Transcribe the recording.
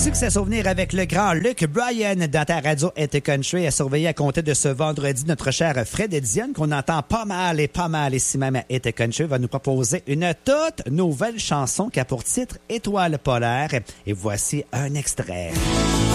Succès souvenir avec le grand Luc Bryan dans ta radio Été Country à surveiller à compter de ce vendredi. Notre cher Fred Dion, qu'on entend pas mal ici même à Été Country, va nous proposer une toute nouvelle chanson qui a pour titre Étoile polaire. Et voici un extrait.